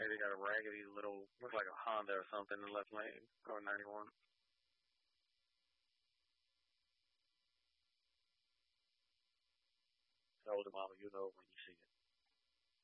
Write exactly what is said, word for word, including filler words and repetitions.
Maybe got a raggedy little, looks like a Honda or something in the left lane, going ninety-one. Told him, Mama, you know when you see it.